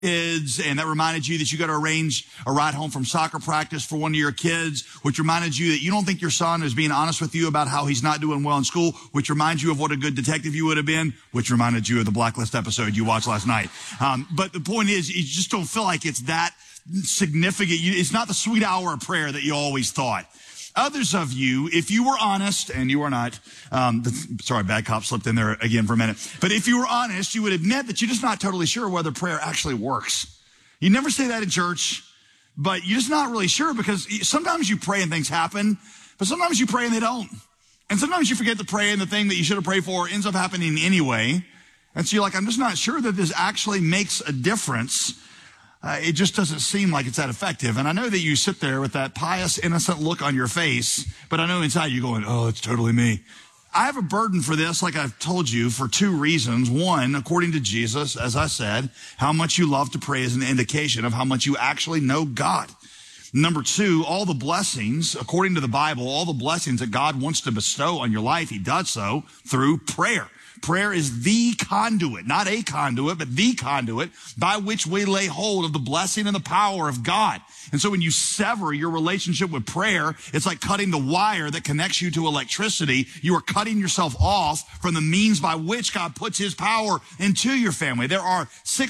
kids, and that reminded you that you got to arrange a ride home from soccer practice for one of your kids, which reminded you that you don't think your son is being honest with you about how he's not doing well in school, which reminds you of what a good detective you would have been, which reminded you of the Blacklist episode you watched last night. But the point is, you just don't feel like it's that significant. It's not the sweet hour of prayer that you always thought. Others of you, if you were honest, and you are not, sorry, bad cop slipped in there again for a minute. But if you were honest, you would admit that you're just not totally sure whether prayer actually works. You never say that in church, but you're just not really sure because sometimes you pray and things happen, but sometimes you pray and they don't. And sometimes you forget to pray and the thing that you should have prayed for ends up happening anyway. And so you're like, I'm just not sure that this actually makes a difference. It just doesn't seem like it's that effective. And I know that you sit there with that pious, innocent look on your face, but I know inside you're going, oh, it's totally me. I have a burden for this, like I've told you, for two reasons. One, according to Jesus, as I said, how much you love to pray is an indication of how much you actually know God. Number two, all the blessings, according to the Bible, all the blessings that God wants to bestow on your life, he does so through prayer. Prayer is the conduit, not a conduit, but the conduit by which we lay hold of the blessing and the power of God. And so when you sever your relationship with prayer, it's like cutting the wire that connects you to electricity. You are cutting yourself off from the means by which God puts his power into your family. There are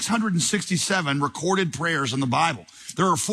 667 recorded prayers in the Bible. There are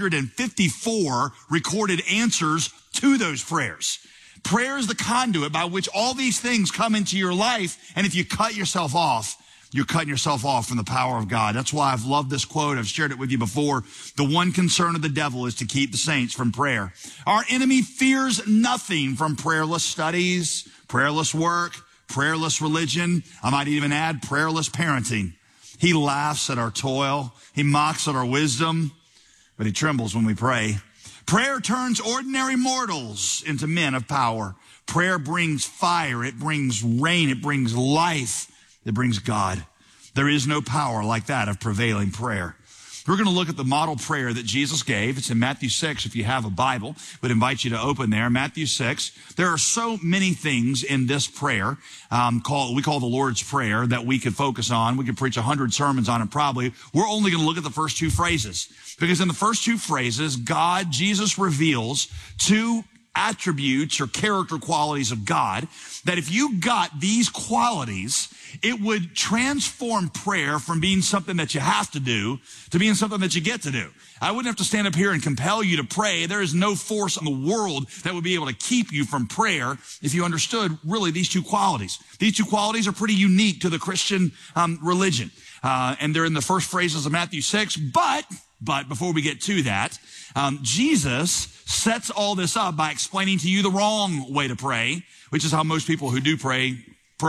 454 recorded answers to those prayers. Prayer is the conduit by which all these things come into your life. And if you cut yourself off, you're cutting yourself off from the power of God. That's why I've loved this quote. I've shared it with you before. The one concern of the devil is to keep the saints from prayer. Our enemy fears nothing from prayerless studies, prayerless work, prayerless religion. I might even add prayerless parenting. He laughs at our toil. He mocks at our wisdom, but he trembles when we pray. Prayer turns ordinary mortals into men of power. Prayer brings fire. It brings rain. It brings life. It brings God. There is no power like that of prevailing prayer. We're going to look at the model prayer that Jesus gave. It's in Matthew 6. If you have a Bible, I would invite you to open there. Matthew 6. There are so many things in this prayer, we call the Lord's Prayer, that we could focus on. We could preach 100 sermons on it probably. We're only going to look at the first two phrases. Because in the first two phrases, Jesus reveals two attributes or character qualities of God, that if you got these qualities, it would transform prayer from being something that you have to do to being something that you get to do. I wouldn't have to stand up here and compel you to pray. There is no force in the world that would be able to keep you from prayer if you understood really these two qualities. These two qualities are pretty unique to the Christian religion. And they're in the first phrases of Matthew 6. But before we get to that, Jesus sets all this up by explaining to you the wrong way to pray, which is how most people who do pray.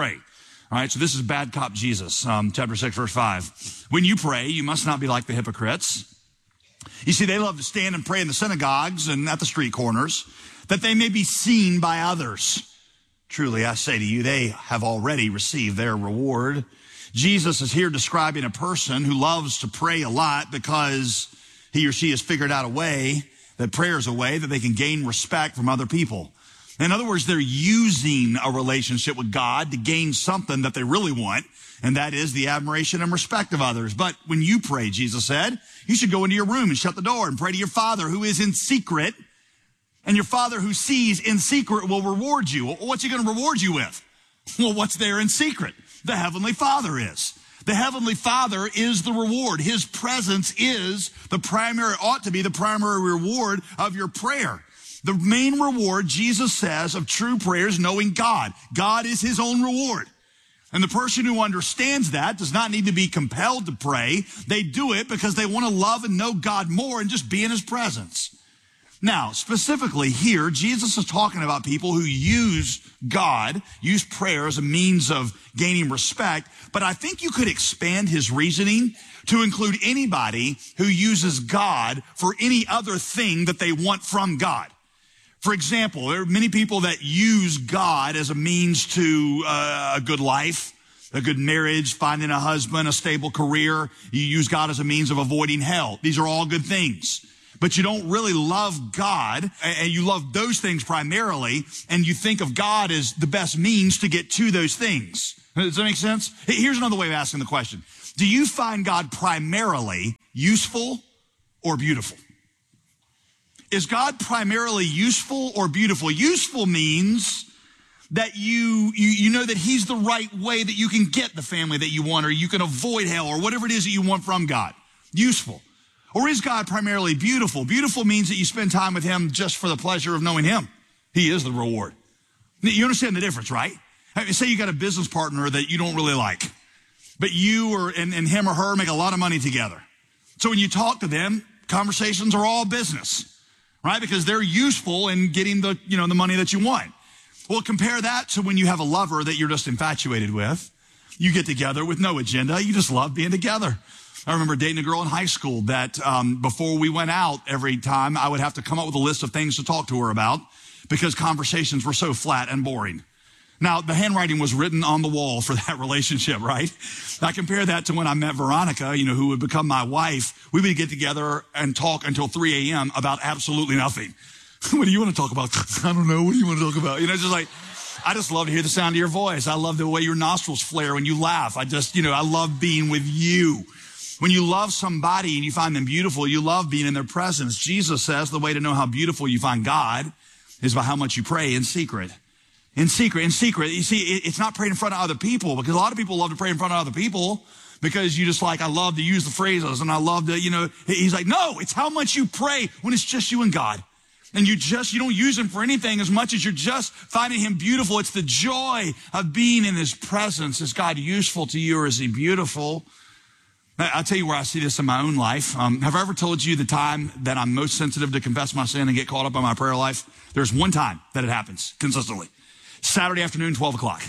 All right, so this is bad cop Jesus, chapter 6, verse 5. When you pray, you must not be like the hypocrites. You see, they love to stand and pray in the synagogues and at the street corners, that they may be seen by others. Truly, I say to you, they have already received their reward. Jesus is here describing a person who loves to pray a lot because he or she has figured out a way, that prayer is a way that they can gain respect from other people. In other words, they're using a relationship with God to gain something that they really want, and that is the admiration and respect of others. But when you pray, Jesus said, you should go into your room and shut the door and pray to your Father who is in secret, and your Father who sees in secret will reward you. Well, what's he going to reward you with? Well, what's there in secret? The Heavenly Father is. The Heavenly Father is the reward. His presence is ought to be the primary reward of your prayer. The main reward, Jesus says, of true prayer is knowing God. God is his own reward. And the person who understands that does not need to be compelled to pray. They do it because they want to love and know God more and just be in his presence. Now, specifically here, Jesus is talking about people who use prayer as a means of gaining respect. But I think you could expand his reasoning to include anybody who uses God for any other thing that they want from God. For example, there are many people that use God as a means to a good life, a good marriage, finding a husband, a stable career. You use God as a means of avoiding hell. These are all good things. But you don't really love God, and you love those things primarily, and you think of God as the best means to get to those things. Does that make sense? Here's another way of asking the question. Do you find God primarily useful or beautiful? Is God primarily useful or beautiful? Useful means that you know that he's the right way that you can get the family that you want, or you can avoid hell, or whatever it is that you want from God. Useful. Or is God primarily beautiful? Beautiful means that you spend time with him just for the pleasure of knowing him. He is the reward. You understand the difference, right? Say you got a business partner that you don't really like, but you and him or her make a lot of money together. So when you talk to them, conversations are all business, right? Because they're useful in getting the money that you want. Well, compare that to when you have a lover that you're just infatuated with. You get together with no agenda. You just love being together. I remember dating a girl in high school that before we went out every time, I would have to come up with a list of things to talk to her about because conversations were so flat and boring. Now, the handwriting was written on the wall for that relationship, right? I compare that to when I met Veronica, who would become my wife. We would get together and talk until 3 a.m. about absolutely nothing. What do you want to talk about? I don't know. What do you want to talk about? Just like, I just love to hear the sound of your voice. I love the way your nostrils flare when you laugh. I love being with you. When you love somebody and you find them beautiful, you love being in their presence. Jesus says the way to know how beautiful you find God is by how much you pray in secret. In secret. You see, it's not praying in front of other people, because a lot of people love to pray in front of other people because you just like, I love to use the phrases and I love to, he's like, no, it's how much you pray when it's just you and God. And you don't use him for anything as much as you're just finding him beautiful. It's the joy of being in his presence. Is God useful to you, or is he beautiful? I'll tell you where I see this in my own life. Have I ever told you the time that I'm most sensitive to confess my sin and get caught up on my prayer life? There's one time that it happens consistently. Saturday afternoon, 12 o'clock.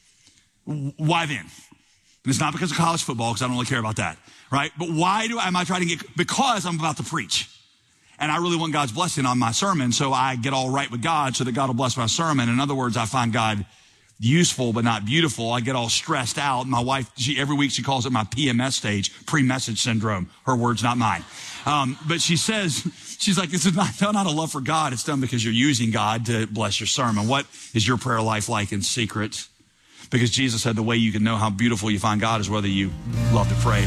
Why then? And it's not because of college football, because I don't really care about that, right? But why am I trying to because I'm about to preach. And I really want God's blessing on my sermon, so I get all right with God so that God will bless my sermon. In other words, I find God useful but not beautiful. I get all stressed out. My wife, every week she calls it my PMS stage, pre-message syndrome. Her words, not mine. But she's like, this is not a love for God. It's done because you're using God to bless your sermon. What is your prayer life like in secret? Because Jesus said the way you can know how beautiful you find God is whether you love to pray.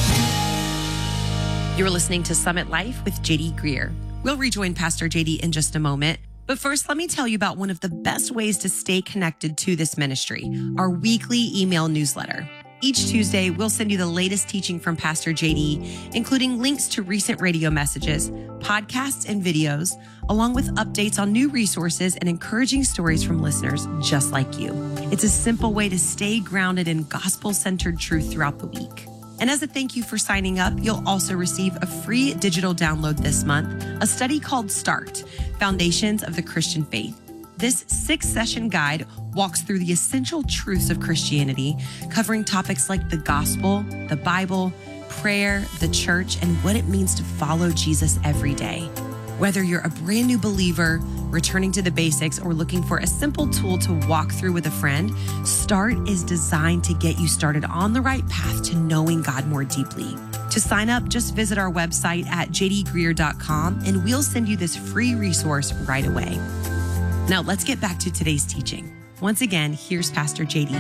You're listening to Summit Life with JD Greer. We'll rejoin Pastor JD in just a moment. But first, let me tell you about one of the best ways to stay connected to this ministry, our weekly email newsletter. Each Tuesday, we'll send you the latest teaching from Pastor JD, including links to recent radio messages, podcasts, and videos, along with updates on new resources and encouraging stories from listeners just like you. It's a simple way to stay grounded in gospel-centered truth throughout the week. And as a thank you for signing up, you'll also receive a free digital download this month, a study called START, Foundations of the Christian Faith. This 6-session guide walks through the essential truths of Christianity, covering topics like the gospel, the Bible, prayer, the church, and what it means to follow Jesus every day. Whether you're a brand new believer, returning to the basics, or looking for a simple tool to walk through with a friend, START is designed to get you started on the right path to knowing God more deeply. To sign up, just visit our website at jdgreer.com and we'll send you this free resource right away. Now let's get back to today's teaching. Once again, here's Pastor JD.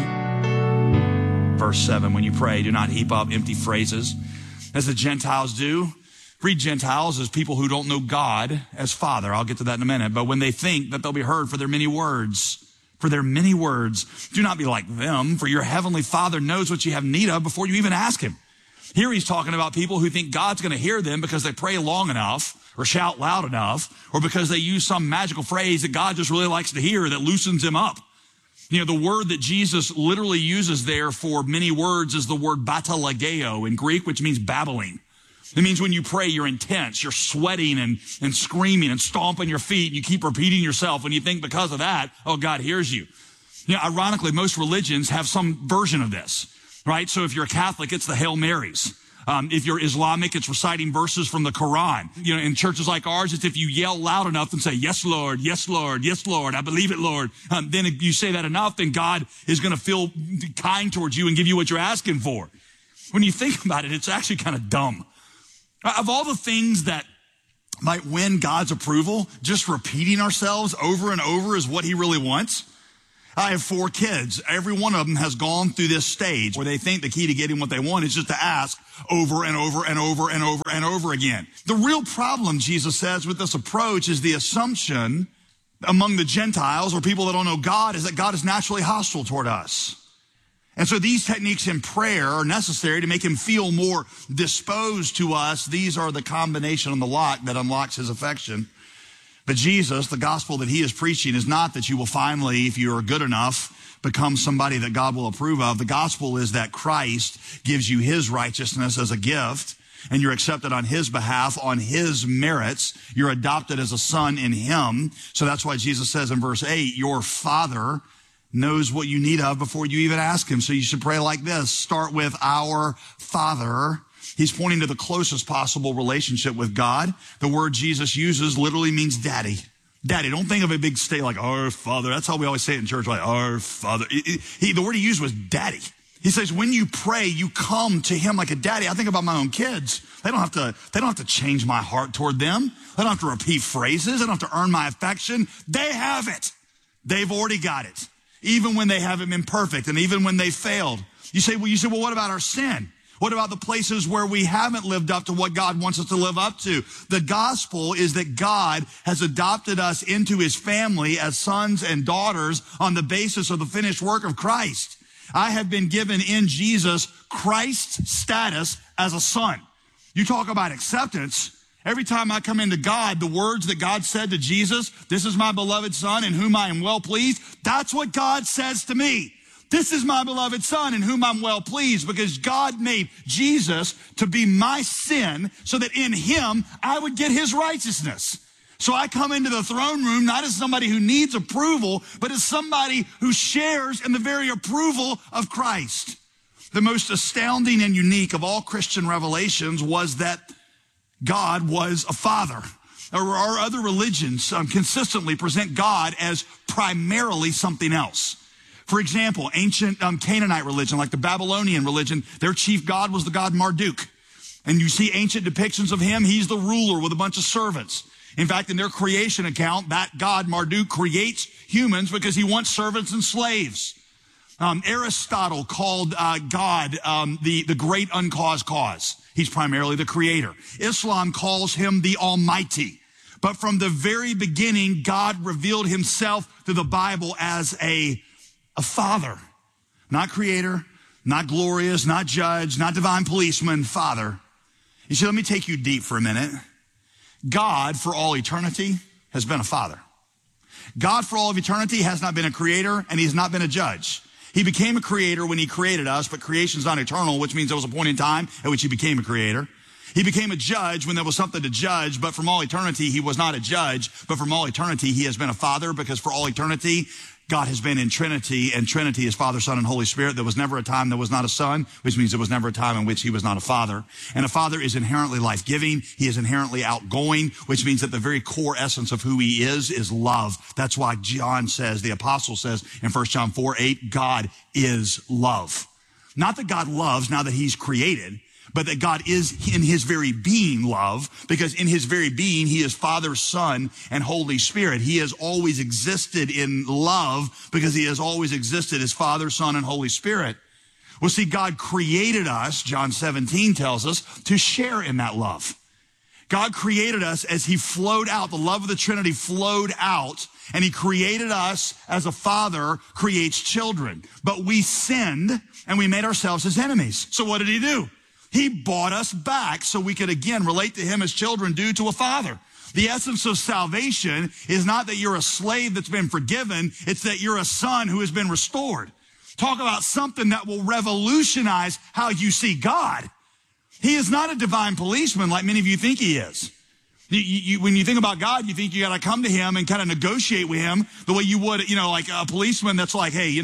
Verse 7, when you pray, do not heap up empty phrases as the Gentiles do. Read Gentiles as people who don't know God as Father. I'll get to that in a minute. But when they think that they'll be heard for their many words, do not be like them, for your heavenly Father knows what you have need of before you even ask him. Here he's talking about people who think God's going to hear them because they pray long enough or shout loud enough or because they use some magical phrase that God just really likes to hear that loosens him up. The word that Jesus literally uses there for many words is the word batalageo in Greek, which means babbling. It means when you pray, you're intense, you're sweating and screaming and stomping your feet, and you keep repeating yourself, and you think because of that, oh, God hears you. Ironically, most religions have some version of this, right? So if you're a Catholic, it's the Hail Marys. If you're Islamic, it's reciting verses from the Quran. In churches like ours, it's if you yell loud enough and say, yes, Lord, yes, Lord, yes, Lord, I believe it, Lord. Then if you say that enough, then God is going to feel kind towards you and give you what you're asking for. When you think about it, it's actually kind of dumb. Of all the things that might win God's approval, just repeating ourselves over and over is what he really wants. I have 4 kids. Every one of them has gone through this stage where they think the key to getting what they want is just to ask over and over and over and over and over again. The real problem, Jesus says, with this approach is the assumption among the Gentiles or people that don't know God is that God is naturally hostile toward us. And so these techniques in prayer are necessary to make him feel more disposed to us. These are the combination on the lock that unlocks his affection. But Jesus, the gospel that he is preaching is not that you will finally, if you are good enough, become somebody that God will approve of. The gospel is that Christ gives you his righteousness as a gift, and you're accepted on his behalf, on his merits. You're adopted as a son in him. So that's why Jesus says in verse 8, your Father knows what you need of before you even ask him. So you should pray like this. Start with our Father. He's pointing to the closest possible relationship with God. The word Jesus uses literally means daddy. Daddy. Don't think of a big state like our Father. That's how we always say it in church, like our Father. The word he used was daddy. He says, when you pray, you come to him like a daddy. I think about my own kids. They don't have to change my heart toward them. They don't have to repeat phrases. They don't have to earn my affection. They have it. They've already got it. Even when they haven't been perfect and even when they failed. You say, well, what about our sin? What about the places where we haven't lived up to what God wants us to live up to? The gospel is that God has adopted us into his family as sons and daughters on the basis of the finished work of Christ. I have been given in Jesus Christ's status as a son. You talk about acceptance. Every time I come into God, the words that God said to Jesus, this is my beloved son in whom I am well pleased. That's what God says to me. This is my beloved son in whom I'm well pleased, because God made Jesus to be my sin so that in him I would get his righteousness. So I come into the throne room not as somebody who needs approval, but as somebody who shares in the very approval of Christ. The most astounding and unique of all Christian revelations was that God was a father. Our other religions consistently present God as primarily something else. For example, ancient Canaanite religion, like the Babylonian religion, their chief god was the god Marduk. And you see ancient depictions of him. He's the ruler with a bunch of servants. In fact, in their creation account, that god Marduk creates humans because he wants servants and slaves. Aristotle called God the great uncaused cause. He's primarily the creator. Islam calls him the Almighty. But from the very beginning, God revealed himself through the Bible as a father, not creator, not glorious, not judge, not divine policeman, father. You see, let me take you deep for a minute. God, for all eternity, has been a father. God, for all of eternity, has not been a creator, and he has not been a judge. He became a creator when he created us, but creation's not eternal, which means there was a point in time at which he became a creator. He became a judge when there was something to judge, but from all eternity, he was not a judge. But from all eternity, he has been a father, because for all eternity, God has been in Trinity, and Trinity is Father, Son, and Holy Spirit. There was never a time there was not a son, which means there was never a time in which he was not a father. And a father is inherently life-giving. He is inherently outgoing, which means that the very core essence of who he is love. That's why John says, the apostle says in 1 John 4:8, God is love. Not that God loves now that he's created, but that God is in his very being love, because in his very being, he is Father, Son, and Holy Spirit. He has always existed in love because he has always existed as Father, Son, and Holy Spirit. Well, see, God created us, John 17 tells us, to share in that love. God created us as he flowed out. The love of the Trinity flowed out, and he created us as a father creates children. But we sinned, and we made ourselves his enemies. So what did he do? He bought us back so we could again relate to him as children do to a father. The essence of salvation is not that you're a slave that's been forgiven. It's that you're a son who has been restored. Talk about something that will revolutionize how you see God. He is not a divine policeman like many of you think he is. When you think about God, you think you got to come to him and kind of negotiate with him the way you would, like a policeman that's like, hey,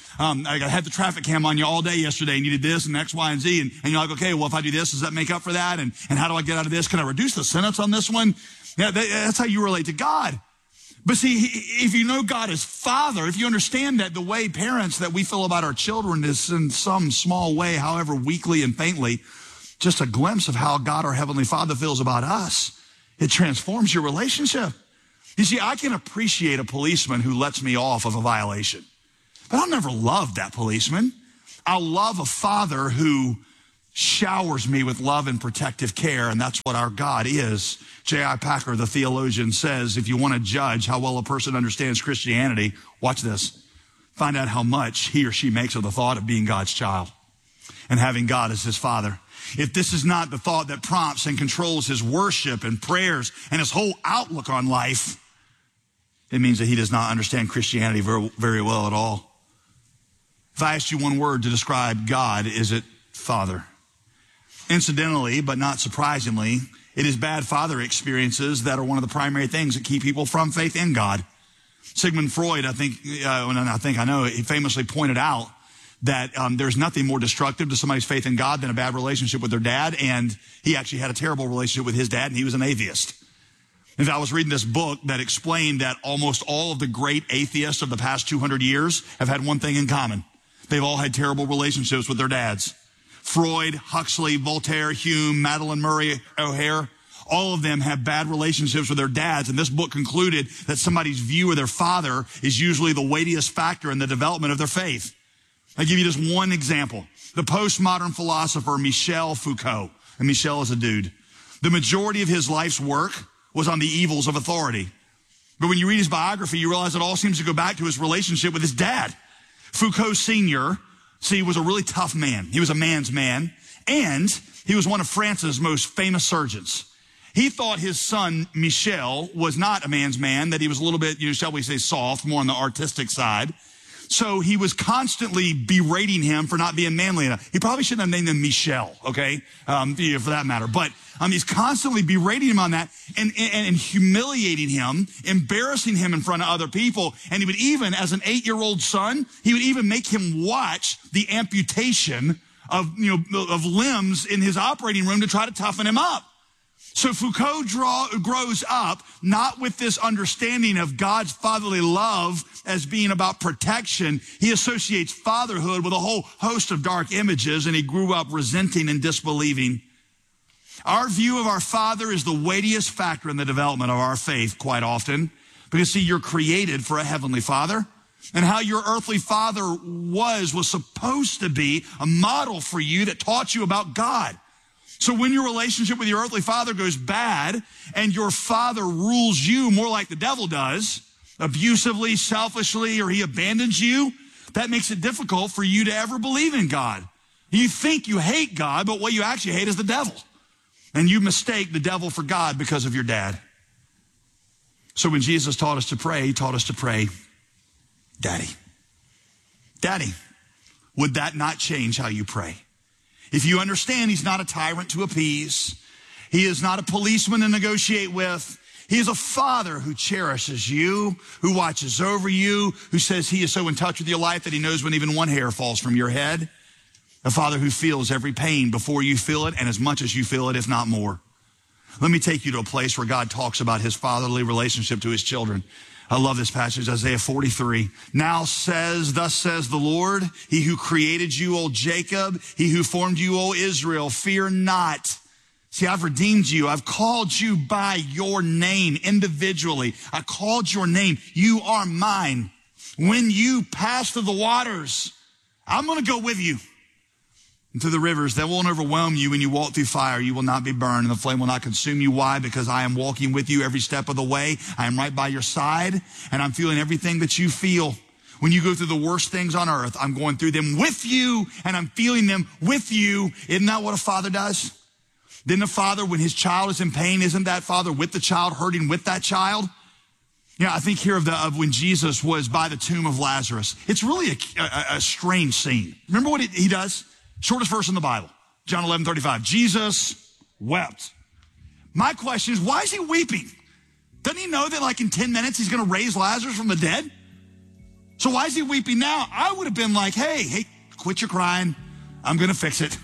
I had the traffic cam on you all day yesterday and you did this and X, Y, and Z. And you're like, okay, well, if I do this, does that make up for that? And how do I get out of this? Can I reduce the sentence on this one? Yeah, that's how you relate to God. But see, if you know God as Father, if you understand that the way parents that we feel about our children is in some small way, however weakly and faintly, just a glimpse of how God, our Heavenly Father, feels about us, it transforms your relationship. You see, I can appreciate a policeman who lets me off of a violation. But I'll never love that policeman. I'll love a father who showers me with love and protective care, and that's what our God is. J.I. Packer, the theologian, says, if you want to judge how well a person understands Christianity, watch this. Find out how much he or she makes of the thought of being God's child and having God as his father. If this is not the thought that prompts and controls his worship and prayers and his whole outlook on life, it means that he does not understand Christianity very, very well at all. If I asked you one word to describe God, is it Father? Incidentally, but not surprisingly, it is bad father experiences that are one of the primary things that keep people from faith in God. Sigmund Freud, I know, he famously pointed out that there's nothing more destructive to somebody's faith in God than a bad relationship with their dad, and he actually had a terrible relationship with his dad, and he was an atheist. And I was reading this book that explained that almost all of the great atheists of the past 200 years have had one thing in common. They've all had terrible relationships with their dads. Freud, Huxley, Voltaire, Hume, Madeleine Murray O'Hare, all of them have bad relationships with their dads. And this book concluded that somebody's view of their father is usually the weightiest factor in the development of their faith. I'll give you just one example. The postmodern philosopher Michel Foucault, and Michel is a dude. The majority of his life's work was on the evils of authority. But when you read his biography, you realize it all seems to go back to his relationship with his dad. Foucault Sr., was a really tough man. He was a man's man, and he was one of France's most famous surgeons. He thought his son, Michel, was not a man's man, that he was a little bit, shall we say, soft, more on the artistic side. So he was constantly berating him for not being manly enough. He probably shouldn't have named him Michel, okay, for that matter. But he's constantly berating him on that and humiliating him, embarrassing him in front of other people. And he would even, as an 8-year-old son, he would even make him watch the amputation of limbs in his operating room to try to toughen him up. So Foucault grows up not with this understanding of God's fatherly love as being about protection. He associates fatherhood with a whole host of dark images, and he grew up resenting and disbelieving. Our view of our father is the weightiest factor in the development of our faith quite often, because see, you're created for a heavenly father, and how your earthly father was supposed to be a model for you that taught you about God. So when your relationship with your earthly father goes bad and your father rules you more like the devil does, abusively, selfishly, or he abandons you, that makes it difficult for you to ever believe in God. You think you hate God, but what you actually hate is the devil. And you mistake the devil for God because of your dad. So when Jesus taught us to pray, he taught us to pray, Daddy. Daddy, would that not change how you pray? If you understand he's not a tyrant to appease, he is not a policeman to negotiate with, he is a father who cherishes you, who watches over you, who says he is so in touch with your life that he knows when even one hair falls from your head. A father who feels every pain before you feel it and as much as you feel it, if not more. Let me take you to a place where God talks about his fatherly relationship to his children. I love this passage, Isaiah 43. Thus says the Lord, he who created you, O Jacob, he who formed you, O Israel, fear not. See, I've redeemed you. I've called you by your name individually. I called your name. You are mine. When you pass through the waters, I'm going to go with you. And through the rivers, they won't overwhelm you. When you walk through fire, you will not be burned, and the flame will not consume you. Why? Because I am walking with you every step of the way. I am right by your side, and I'm feeling everything that you feel. When you go through the worst things on earth, I'm going through them with you, and I'm feeling them with you. Isn't that what a father does? Then a father, when his child is in pain, isn't that father with the child, hurting with that child? I think here of when Jesus was by the tomb of Lazarus. It's really a strange scene. Remember what he does? Shortest verse in the Bible, John 11:35. Jesus wept. My question is, why is he weeping? Doesn't he know that like in 10 minutes he's going to raise Lazarus from the dead? So why is he weeping now? I would have been like, hey, quit your crying. I'm going to fix it.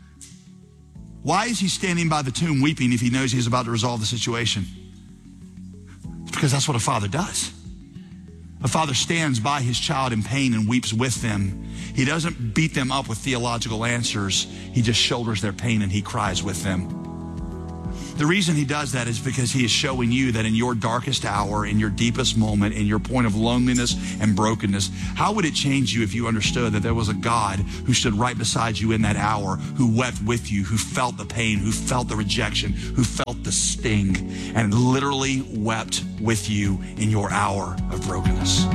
Why is he standing by the tomb weeping if he knows he's about to resolve the situation? It's because that's what a father does. A father stands by his child in pain and weeps with them. He doesn't beat them up with theological answers. He just shoulders their pain and he cries with them. The reason he does that is because he is showing you that in your darkest hour, in your deepest moment, in your point of loneliness and brokenness, how would it change you if you understood that there was a God who stood right beside you in that hour, who wept with you, who felt the pain, who felt the rejection, who felt the sting, and literally wept with you in your hour of brokenness.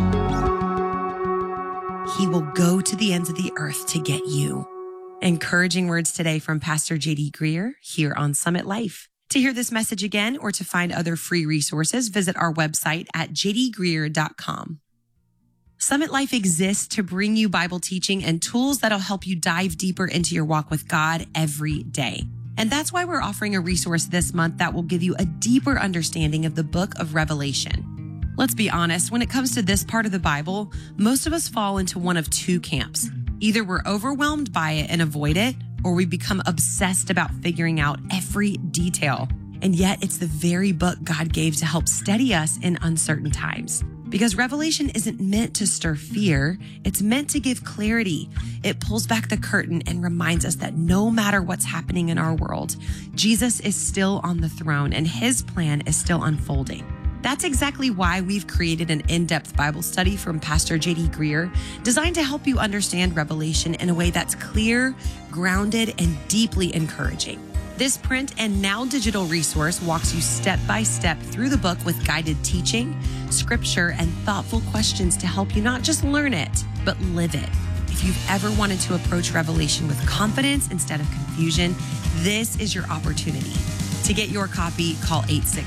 He will go to the ends of the earth to get you. Encouraging words today from Pastor J.D. Greear here on Summit Life. To hear this message again or to find other free resources, visit our website at jdgreear.com. Summit Life exists to bring you Bible teaching and tools that'll help you dive deeper into your walk with God every day. And that's why we're offering a resource this month that will give you a deeper understanding of the book of Revelation. Let's be honest, when it comes to this part of the Bible, most of us fall into one of two camps. Either we're overwhelmed by it and avoid it, or we become obsessed about figuring out every detail. And yet it's the very book God gave to help steady us in uncertain times. Because Revelation isn't meant to stir fear, it's meant to give clarity. It pulls back the curtain and reminds us that no matter what's happening in our world, Jesus is still on the throne and his plan is still unfolding. That's exactly why we've created an in-depth Bible study from Pastor J.D. Greear, designed to help you understand Revelation in a way that's clear, grounded, and deeply encouraging. This print and now digital resource walks you step by step through the book with guided teaching, scripture, and thoughtful questions to help you not just learn it, but live it. If you've ever wanted to approach Revelation with confidence instead of confusion, this is your opportunity. To get your copy, call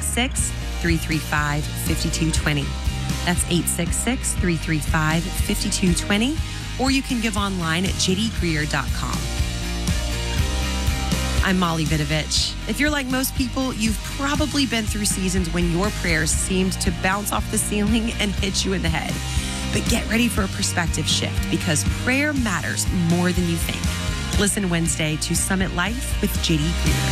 866-335-5220. That's 866-335-5220, or you can give online at jdgreear.com. I'm Molly Vidovich. If you're like most people, you've probably been through seasons when your prayers seemed to bounce off the ceiling and hit you in the head. But get ready for a perspective shift, because prayer matters more than you think. Listen Wednesday to Summit Life with J.D. Greear.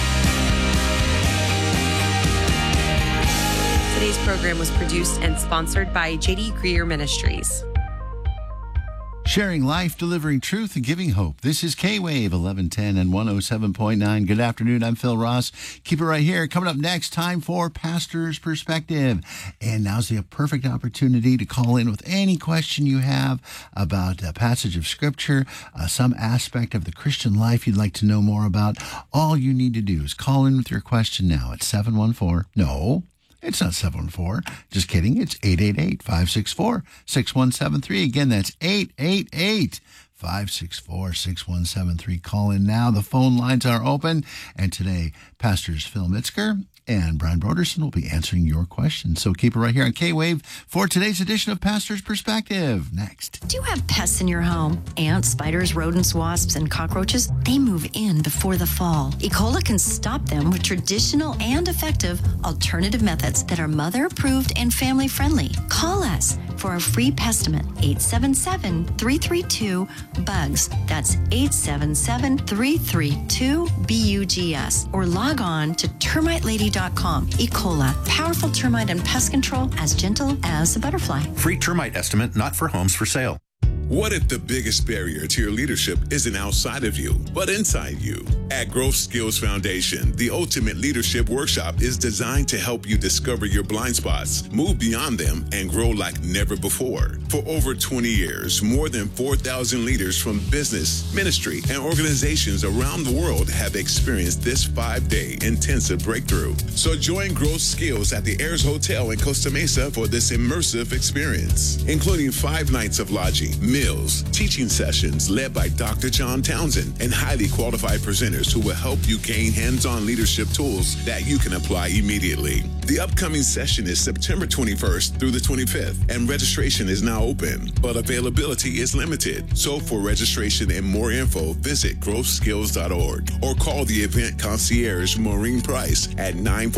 Today's program was produced and sponsored by J.D. Greear Ministries. Sharing life, delivering truth, and giving hope. This is K-Wave 1110 and 107.9. Good afternoon. I'm Phil Ross. Keep it right here. Coming up next, time for Pastor's Perspective. And now's the perfect opportunity to call in with any question you have about a passage of Scripture, some aspect of the Christian life you'd like to know more about. All you need to do is call in with your question now at 714. No. It's not 714. Just kidding. It's 888-564-6173. Again, that's 888-564-6173. Call in now. The phone lines are open. And today, Pastors Phil Metzger and Brian Broderson will be answering your questions. So keep it right here on K-Wave for today's edition of Pastor's Perspective. Next. Do you have pests in your home? Ants, spiders, rodents, wasps, and cockroaches? They move in before the fall. E. coli can stop them with traditional and effective alternative methods that are mother-approved and family-friendly. Call us for a free pestimate, 877-332-BUGS. That's 877-332-BUGS. Or log on to termitelady.com. E. coli, powerful termite and pest control as gentle as a butterfly. Free termite estimate, not for homes for sale. What if the biggest barrier to your leadership isn't outside of you, but inside you? At Growth Skills Foundation, the Ultimate Leadership Workshop is designed to help you discover your blind spots, move beyond them, and grow like never before. For over 20 years, more than 4,000 leaders from business, ministry, and organizations around the world have experienced this 5-day intensive breakthrough. So join Growth Skills at the Ayers Hotel in Costa Mesa for this immersive experience, including 5 nights of lodging, meals, teaching sessions led by Dr. John Townsend, and highly qualified presenters who will help you gain hands-on leadership tools that you can apply immediately. The upcoming session is September 21st through the 25th, and registration is now open, but availability is limited. So for registration and more info, visit growthskills.org or call the event concierge Maureen Price at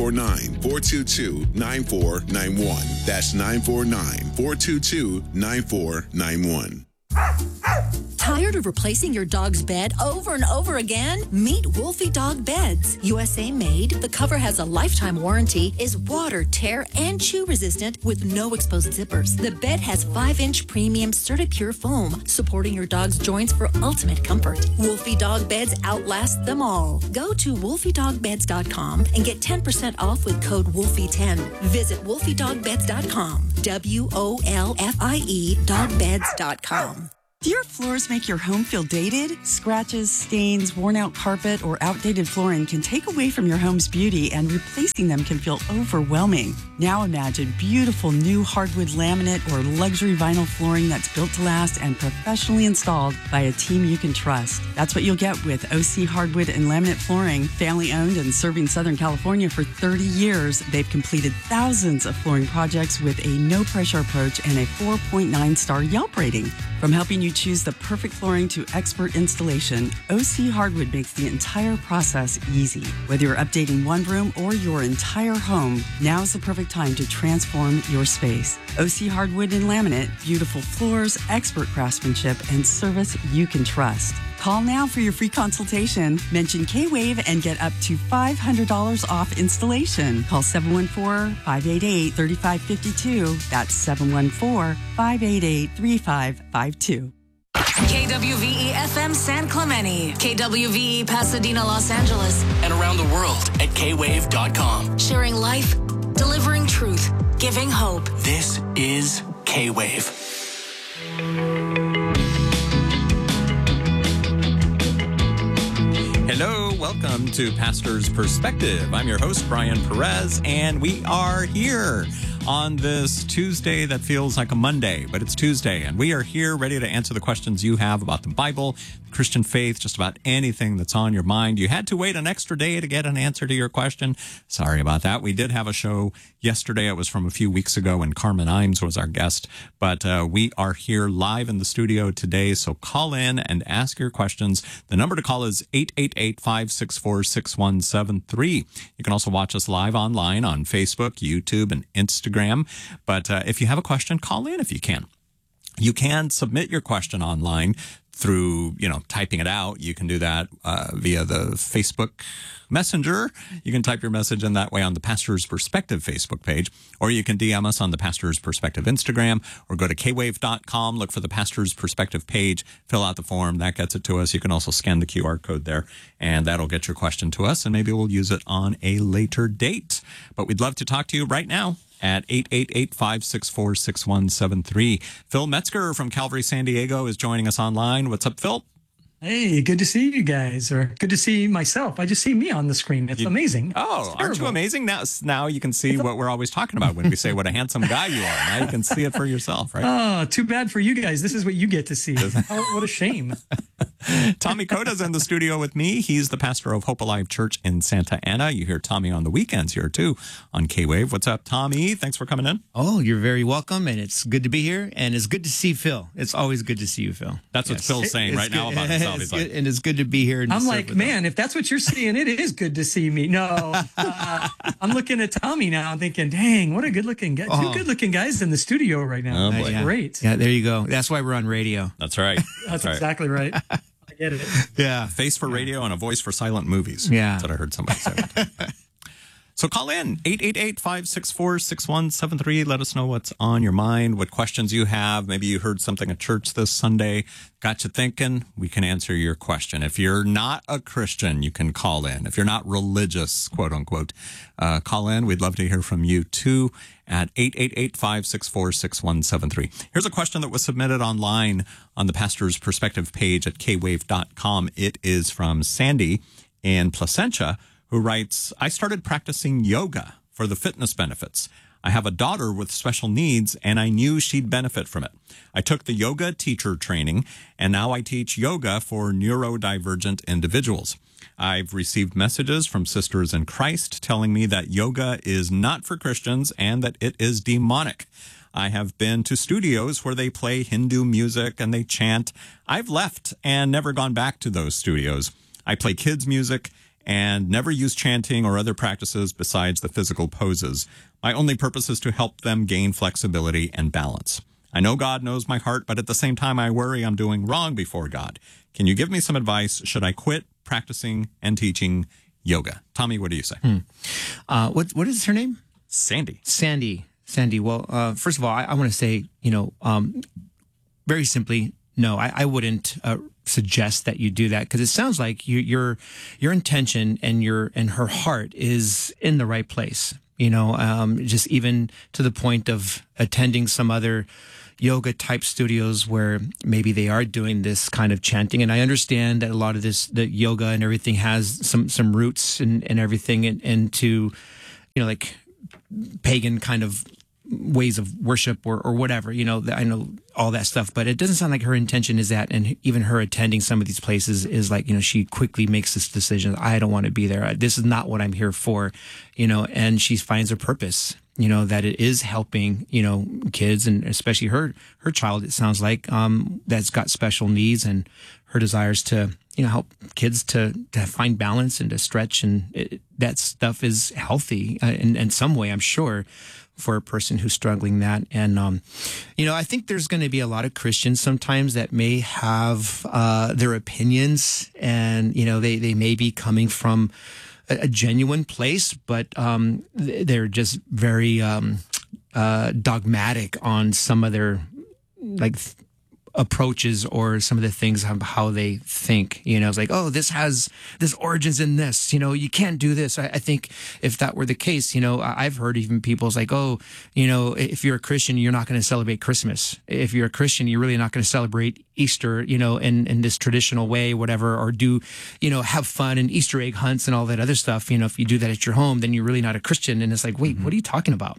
949-422-9491. That's 949-422-9491. Tired of replacing your dog's bed over and over again? Meet Wolfie Dog Beds. USA made, the cover has a lifetime warranty, is water, tear, and chew resistant with no exposed zippers. The bed has 5-inch premium CertiPure foam, supporting your dog's joints for ultimate comfort. Wolfie Dog Beds outlast them all. Go to wolfiedogbeds.com and get 10% off with code Wolfie10. Visit wolfiedogbeds.com. WOLFIE dogbeds.com. Do your floors make your home feel dated? Scratches, stains, worn out carpet, or outdated flooring can take away from your home's beauty, and replacing them can feel overwhelming. Now imagine beautiful new hardwood laminate or luxury vinyl flooring that's built to last and professionally installed by a team you can trust. That's what you'll get with OC Hardwood and Laminate Flooring. Family owned and serving Southern California for 30 years, they've completed thousands of flooring projects with a no-pressure approach and a 4.9-star Yelp rating. From helping you choose the perfect flooring to expert installation, OC Hardwood makes the entire process easy. Whether you're updating one room or your entire home, now's the perfect time to transform your space. OC Hardwood and Laminate, beautiful floors, expert craftsmanship, and service you can trust. Call now for your free consultation. Mention K-Wave and get up to $500 off installation. Call 714-588-3552. That's 714-588-3552. KWVE-FM San Clemente, KWVE Pasadena, Los Angeles, and around the world at kwave.com. Sharing life, delivering truth, giving hope. This is K-Wave. Hello, welcome to Pastor's Perspective. I'm your host, Brian Perez, and we are here on this Tuesday that feels like a Monday, but it's Tuesday, and we are here ready to answer the questions you have about the Bible, Christian faith, just about anything that's on your mind. You had to wait an extra day to get an answer to your question. Sorry about that. We did have a show yesterday. It was from a few weeks ago, and Carmen Imes was our guest, but we are here live in the studio today, so call in and ask your questions. The number to call is 888-564-6173. You can also watch us live online on Facebook, YouTube, and Instagram, but if you have a question, call in if you can. You can submit your question online through, typing it out. You can do that via the Facebook Messenger. You can type your message in that way on the Pastor's Perspective Facebook page, or you can DM us on the Pastor's Perspective Instagram, or go to kwave.com, look for the Pastor's Perspective page, fill out the form. That gets it to us. You can also scan the QR code there, and that'll get your question to us, and maybe we'll use it on a later date. But we'd love to talk to you right now at 888-564-6173. Phil Metzger from Calvary San Diego is joining us online. What's up, Phil? Hey, good to see you guys, or good to see myself. I just see me on the screen. It's amazing. Oh, aren't you amazing? Now you can see what we're always talking about when we say what a handsome guy you are. Now you can see it for yourself, right? Oh, too bad for you guys. This is what you get to see. Oh, what a shame. Tommy Coda's in the studio with me. He's the pastor of Hope Alive Church in Santa Ana. You hear Tommy on the weekends here, too, on K-Wave. What's up, Tommy? Thanks for coming in. Oh, you're very welcome, and it's good to be here, and it's good to see Phil. It's always good to see you, Phil. That's what Phil's saying right now about himself. He's like, and it's good to be here. I'm like, man, if that's what you're seeing, it is good to see me. No, I'm looking at Tommy now and thinking, dang, what a good-looking guy. Two good-looking guys in the studio right now. Oh, boy. That's great. Yeah, there you go. That's why we're on radio. That's right. That's exactly right. I get it. Yeah. Face for radio and a voice for silent movies. Yeah. That's what I heard somebody say. So call in, 888-564-6173. Let us know what's on your mind, what questions you have. Maybe you heard something at church this Sunday, got you thinking. We can answer your question. If you're not a Christian, you can call in. If you're not religious, quote unquote, call in. We'd love to hear from you too at 888-564-6173. Here's a question that was submitted online on the Pastor's Perspective page at kwave.com. It is from Sandy in Placentia, who writes, I started practicing yoga for the fitness benefits. I have a daughter with special needs, and I knew she'd benefit from it. I took the yoga teacher training, and now I teach yoga for neurodivergent individuals. I've received messages from sisters in Christ telling me that yoga is not for Christians and that it is demonic. I have been to studios where they play Hindu music and they chant. I've left and never gone back to those studios. I play kids' music and never use chanting or other practices besides the physical poses. My only purpose is to help them gain flexibility and balance. I know God knows my heart, but at the same time, I worry I'm doing wrong before God. Can you give me some advice? Should I quit practicing and teaching yoga? Tommy, what do you say? What is her name? Sandy. Sandy. Well, first of all, I want to say, very simply, no, I wouldn't suggest that you do that, because it sounds like your intention and her heart is in the right place. Just even to the point of attending some other yoga type studios where maybe they are doing this kind of chanting. And I understand that a lot of the yoga and everything has some roots and everything into, like pagan kind of ways of worship or whatever, I know all that stuff, but it doesn't sound like her intention is that. And even her attending some of these places is like, she quickly makes this decision. I don't want to be there. This is not what I'm here for, and she finds a purpose, that it is helping, kids, and especially her child, it sounds like, that's got special needs, and her desires to, help kids to find balance and to stretch. And that stuff is healthy in some way, I'm sure, for a person who's struggling that. And, I think there's going to be a lot of Christians sometimes that may have their opinions, and, they may be coming from a genuine place, but they're just very dogmatic on some of their approaches or some of the things of how they think. It's like, oh, this has this origins in this, you can't do this. I think if that were the case, I've heard even people's like, oh, if you're a Christian, you're not going to celebrate Christmas. If you're a Christian, you're really not going to celebrate Easter, in this traditional way, whatever, or do, have fun and Easter egg hunts and all that other stuff. If you do that at your home, then you're really not a Christian. And it's like, wait, what are you talking about?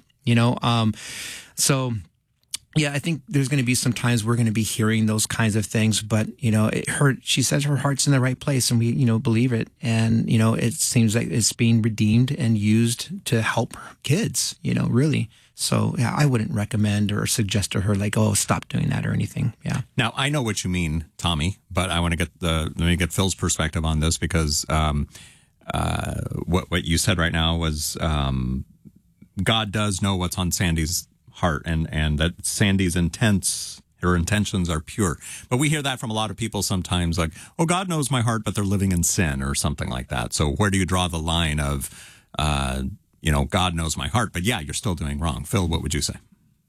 So yeah, I think there's going to be some times we're going to be hearing those kinds of things, but, she says her heart's in the right place, and we, believe it. And, it seems like it's being redeemed and used to help kids, really. So yeah, I wouldn't recommend or suggest to her like, oh, stop doing that or anything. Yeah. Now, I know what you mean, Tommy, but I want to let me get Phil's perspective on this, because what you said right now was God does know what's on Sandy's heart, and that Sandy's her intentions are pure. But we hear that from a lot of people sometimes, like, oh, God knows my heart, but they're living in sin or something like that. So where do you draw the line of, God knows my heart, but yeah, you're still doing wrong? Phil, what would you say?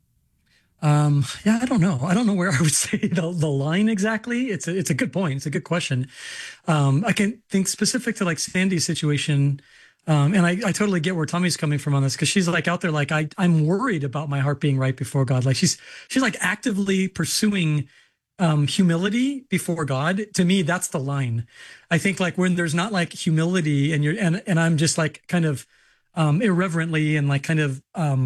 Yeah, I don't know. I don't know where I would say the line exactly. It's a good point. It's a good question. I can think specific to like Sandy's situation. And I totally get where Tommy's coming from on this, because she's like out there, like, I'm worried about my heart being right before God. Like she's like actively pursuing humility before God. To me, that's the line. I think like when there's not like humility and I'm just like kind of irreverently and like kind of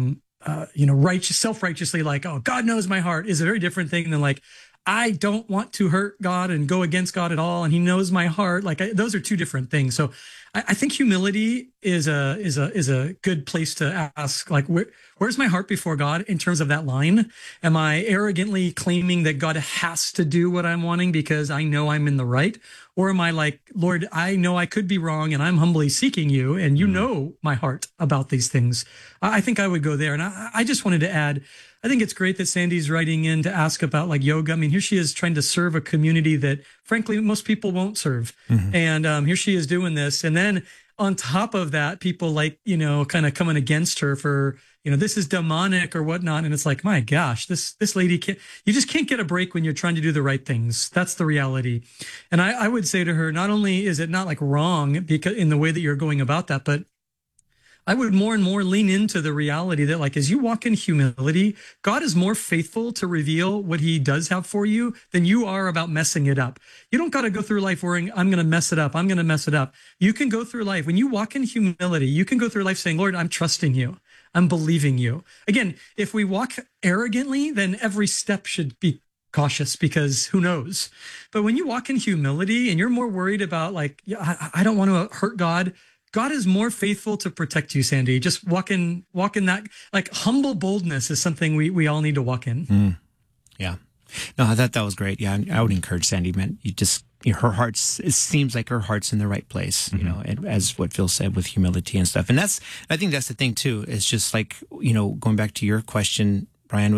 self-righteously like, oh, God knows my heart, is a very different thing than like, I don't want to hurt God and go against God at all, and He knows my heart. Like those are two different things. So I think humility is a good place to ask, like, where's my heart before God in terms of that line? Am I arrogantly claiming that God has to do what I'm wanting because I know I'm in the right? Or am I like, Lord, I know I could be wrong, and I'm humbly seeking you, and you know my heart about these things? I think I would go there. And I just wanted to add, I think it's great that Sandy's writing in to ask about like yoga. I mean, here she is trying to serve a community that frankly, most people won't serve. Mm-hmm. And here she is doing this. And then on top of that, people like, kind of coming against her for, this is demonic or whatnot. And it's like, my gosh, this lady you just can't get a break when you're trying to do the right things. That's the reality. And I would say to her, not only is it not like wrong because in the way that you're going about that, but I would more and more lean into the reality that like, as you walk in humility, God is more faithful to reveal what He does have for you than you are about messing it up. You don't got to go through life worrying, I'm going to mess it up. I'm going to mess it up. You can go through life. When you walk in humility, you can go through life saying, Lord, I'm trusting you. I'm believing you. Again, if we walk arrogantly, then every step should be cautious because who knows? But when you walk in humility and you're more worried about like, I don't want to hurt God. God is more faithful to protect you, Sandy. Just walk in that, like humble boldness is something we all need to walk in. Yeah. No, I thought that was great. Yeah. I would encourage Sandy, man. Her heart's, it seems like her heart's in the right place, and as what Phil said with humility and stuff. And I think that's the thing too. It's just like, going back to your question, Brian, was like,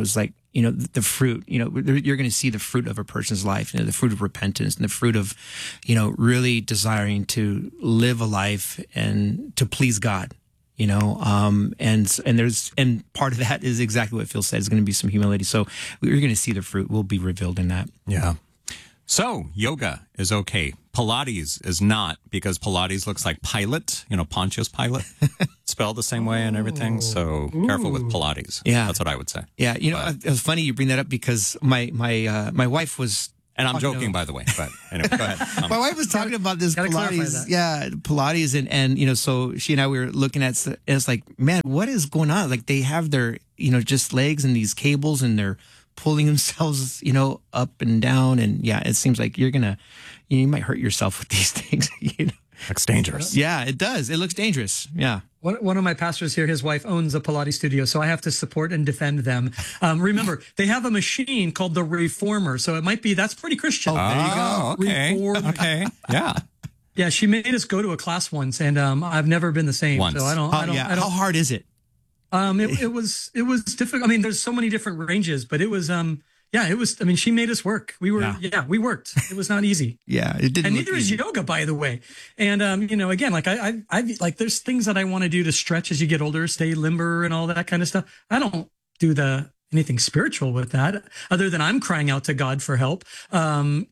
the fruit, you're going to see the fruit of a person's life, the fruit of repentance and the fruit of, really desiring to live a life and to please God, and part of that is exactly what Phil said. Is going to be some humility. So we're going to see the fruit will be revealed in that. Yeah. So yoga is okay. Pilates is not, because Pilates looks like Pilate, Pontius Pilate, spelled the same way and everything. So careful with Pilates. Yeah. That's what I would say. Yeah. It was funny you bring that up because my wife was. And I'm joking, by the way, but anyway, go ahead. My wife was talking about this Pilates. Yeah, Pilates. And so she and I were looking at it. It's like, man, what is going on? Like they have their, just legs and these cables and they're pulling themselves, up and down. And yeah, it seems like you might hurt yourself with these things. Looks dangerous. Yeah, it does. It looks dangerous. Yeah. One of my pastors here, his wife owns a Pilates studio, so I have to support and defend them. Remember, they have a machine called the Reformer, so it might be, that's pretty Christian. Oh, there you go. Okay. Reform. Okay. Yeah. Yeah, she made us go to a class once, and I've never been the same. Once. So I don't. How hard is it? It was difficult. I mean, there's so many different ranges, but it was it was. I mean, she made us work. We worked. It was not easy. Yeah, it didn't. And neither is yoga, by the way. And again, like I like there's things that I want to do to stretch as you get older, stay limber, and all that kind of stuff. I don't do anything spiritual with that, other than I'm crying out to God for help. Yoga,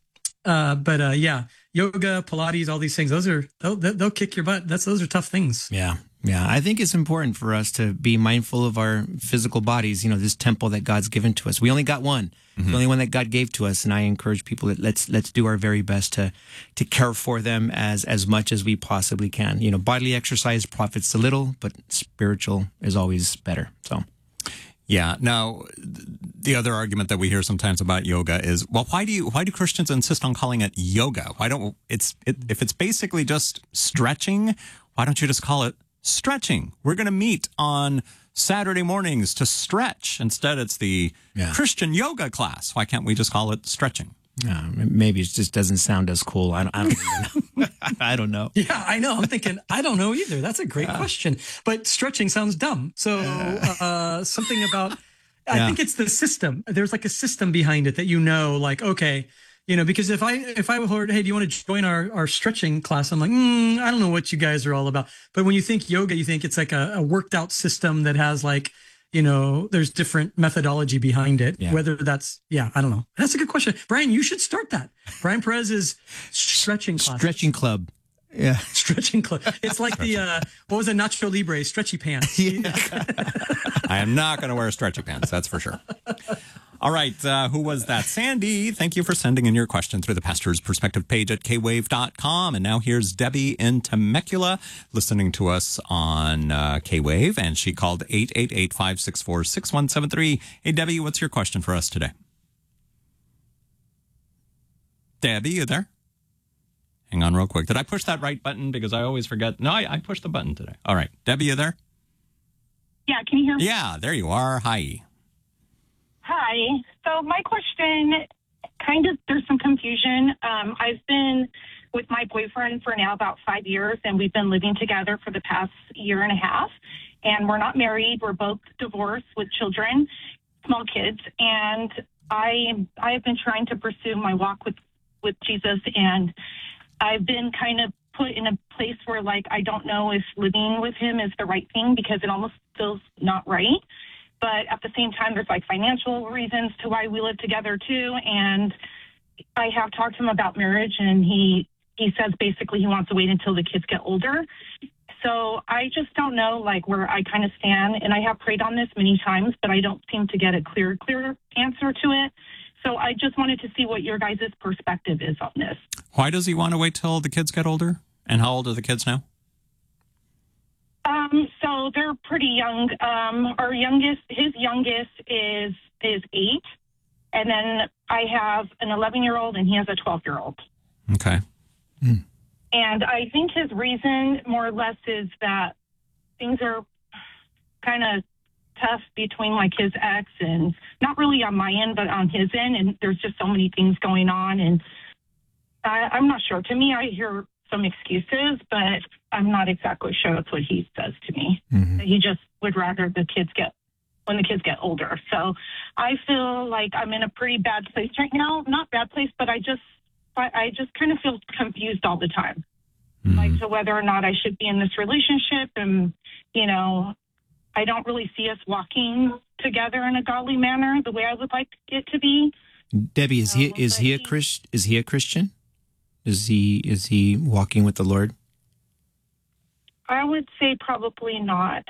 Pilates, all these things, they'll kick your butt. Those are tough things. Yeah. Yeah, I think it's important for us to be mindful of our physical bodies, this temple that God's given to us. We only got one, the only one that God gave to us. And I encourage people that let's do our very best to care for them as much as we possibly can. Bodily exercise profits a little, but spiritual is always better. So. Yeah. Now, the other argument that we hear sometimes about yoga is, well, why do Christians insist on calling it yoga? If it's basically just stretching, why don't you just call it stretching? We're going to meet on Saturday mornings to stretch. Instead, it's the Christian yoga class. Why can't we just call it stretching? Maybe it just doesn't sound as cool. I don't even know. I don't know. Yeah, I know. I'm thinking, I don't know either. That's a great question. But stretching sounds dumb. So something about, I think it's the system. There's like a system behind it that like, okay, because if I heard, hey, do you want to join our stretching class? I'm like, I don't know what you guys are all about. But when you think yoga, you think it's like a worked out system that has like, there's different methodology behind it. Yeah. Whether that's, I don't know. That's a good question. Brian, you should start that. Brian Perez's stretching class. Stretching club. Yeah. Stretching club. It's like the, what was it? Nacho Libre, stretchy pants. Yeah. I am not going to wear stretchy pants. That's for sure. All right. Who was that? Sandy. Thank you for sending in your question through the Pastor's Perspective page at kwave.com. And now here's Debbie in Temecula listening to us on K-Wave. And she called 888-564-6173. Hey, Debbie, what's your question for us today? Debbie, you there? Hang on real quick. Did I push that right button? Because I always forget. No, I pushed the button today. All right. Debbie, you there? Yeah, can you hear me? Yeah, there you are. Hi. Hi. So my question, there's some confusion. I've been with my boyfriend for now about 5 years, and we've been living together for the past year and a half. And we're not married. We're both divorced with children, small kids. And I have been trying to pursue my walk with Jesus, and I've been kind of put in a place where, like, I don't know if living with him is the right thing because it almost feels not right. But at the same time, there's like financial reasons to why we live together too. And I have talked to him about marriage, and he says basically he wants to wait until the kids get older. So I just don't know like where I kind of stand. And I have prayed on this many times, but I don't seem to get a clear answer to it. So I just wanted to see what your guys' perspective is on this. Why does he want to wait till the kids get older? And how old are the kids now? So they're pretty young. His youngest is 8. And then I have an 11-year-old and he has a 12-year-old. Okay. And I think his reason more or less is that things are kind of tough between like his ex, and not really on my end, but on his end. And there's just so many things going on. And I'm not sure. To me, I hear some excuses, but I'm not exactly sure that's what he says to me. Mm-hmm. He just would rather the kids get when the kids get older. So I feel like I'm in a pretty bad place right now. Not bad place, but I just kind of feel confused all the time. Like, to whether or not I should be in this relationship. And, you know, I don't really see us walking together in a godly manner the way I would like it to be. Debbie, is he a Christian? Is he walking with the Lord? I would say probably not.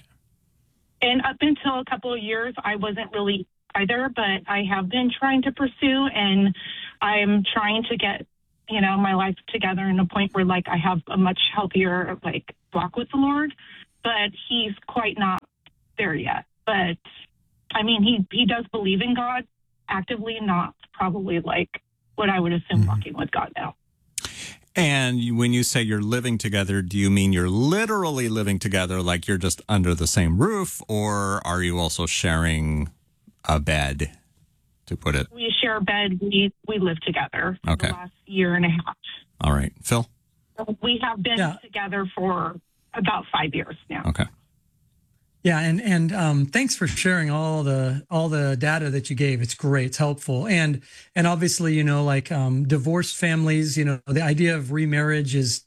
And up until a couple of years, I wasn't really either, but I have been trying to pursue, and I'm trying to get, you know, my life together in a point where, like, I have a much healthier, like, walk with the Lord, but he's quite not there yet. But, I mean, he does believe in God actively, not probably like what I would assume walking with God now. And when you say you're living together, do you mean you're literally living together, like you're just under the same roof, or are you also sharing a bed, to put it? We share a bed. We live together for Okay. the last year and a half. All right. Phil? We have been together for about 5 years now. Okay. Yeah, and thanks for sharing all the data that you gave. It's great, it's helpful, and obviously, you know, like divorced families, you know, the idea of remarriage is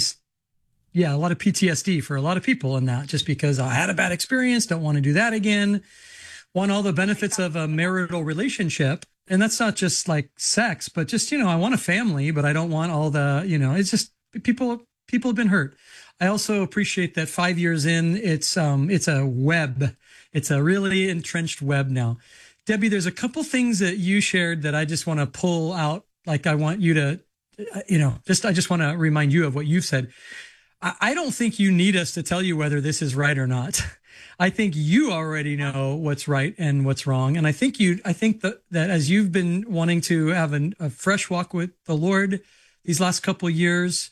a lot of PTSD for a lot of people in that, just because I had a bad experience, don't want to do that again, want all the benefits of a marital relationship, and that's not just like sex, but just, you know, I want a family, but I don't want all the, you know, it's just people have been hurt. I also appreciate that 5 years in, it's a web. It's a really entrenched web now. Debbie, there's a couple things that you shared that I just want to pull out. Like, I want you to, you know, I just want to remind you of what you've said. I don't think you need us to tell you whether this is right or not. I think you already know what's right and what's wrong. And I think that as you've been wanting to have a fresh walk with the Lord these last couple of years,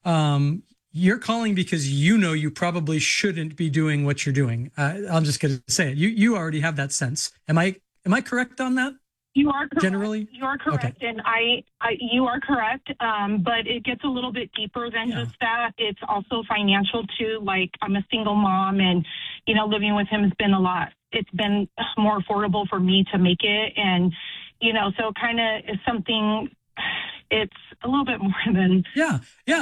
you're calling because you know you probably shouldn't be doing what you're doing. I'm just going to say it. You already have that sense. Am I correct on that? You are correct. Generally? You are correct. Okay. And you are correct. But it gets a little bit deeper than just that. It's also financial too. Like, I'm a single mom, and, you know, living with him has been a lot. It's been more affordable for me to make it. And, you know, so kind of is something, it's a little bit more than. Yeah.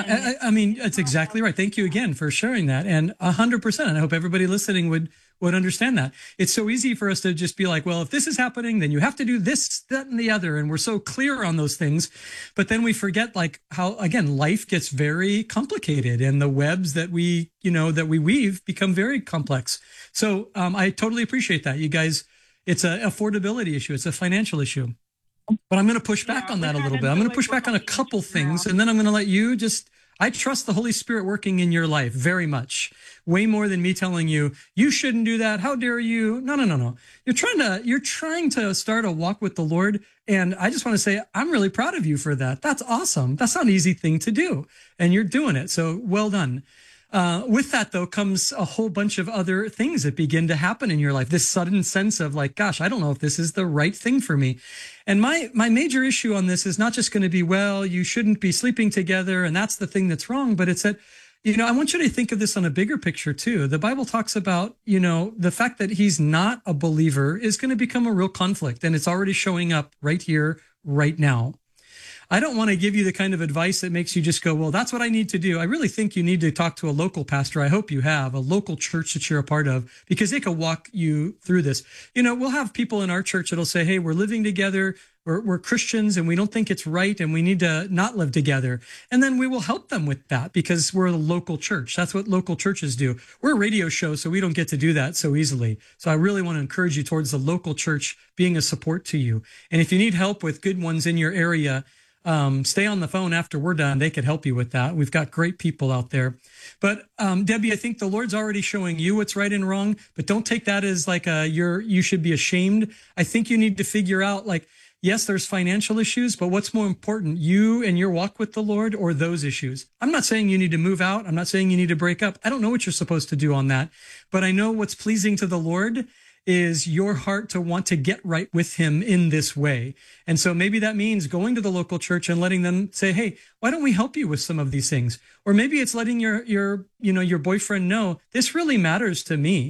I mean, that's exactly right. Thank you again for sharing that. And 100%. And I hope everybody listening would understand that. It's so easy for us to just be like, well, if this is happening, then you have to do this, that, and the other. And we're so clear on those things. But then we forget, like, how, again, life gets very complicated, and the webs that we weave become very complex. So I totally appreciate that. You guys, it's an affordability issue. It's a financial issue. But I'm going to push back on that a little bit. I'm going to push back on a couple things, and then I'm going to let you I trust the Holy Spirit working in your life very much, way more than me telling you, you shouldn't do that. How dare you? No. You're trying to start a walk with the Lord. And I just want to say, I'm really proud of you for that. That's awesome. That's not an easy thing to do. And you're doing it. So well done. With that, though, comes a whole bunch of other things that begin to happen in your life. This sudden sense of, like, gosh, I don't know if this is the right thing for me. And my major issue on this is not just going to be, well, you shouldn't be sleeping together, and that's the thing that's wrong. But it's that, you know, I want you to think of this on a bigger picture, too. The Bible talks about, you know, the fact that he's not a believer is going to become a real conflict. And it's already showing up right here, right now. I don't want to give you the kind of advice that makes you just go, well, that's what I need to do. I really think you need to talk to a local pastor. I hope you have a local church that you're a part of, because they can walk you through this. You know, we'll have people in our church that'll say, hey, we're living together. We're Christians, and we don't think it's right, and we need to not live together. And then we will help them with that, because we're a local church. That's what local churches do. We're a radio show, so we don't get to do that so easily. So I really want to encourage you towards the local church being a support to you. And if you need help with good ones in your area, stay on the phone after we're done. They could help you with that. We've got great people out there. But Debbie, I think the Lord's already showing you what's right and wrong, but don't take that as like you should be ashamed. I think you need to figure out, like, yes, there's financial issues, but what's more important, you and your walk with the Lord, or those issues? I'm not saying you need to move out. I'm not saying you need to break up. I don't know what you're supposed to do on that, but I know what's pleasing to the Lord is your heart to want to get right with him in this way. And so maybe that means going to the local church and letting them say, hey, why don't we help you with some of these things? Or maybe it's letting your boyfriend know, this really matters to me.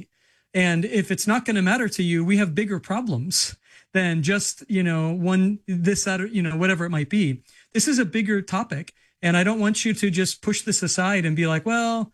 And if it's not going to matter to you, we have bigger problems than just, this, that, or, whatever it might be. This is a bigger topic. And I don't want you to just push this aside and be like, well,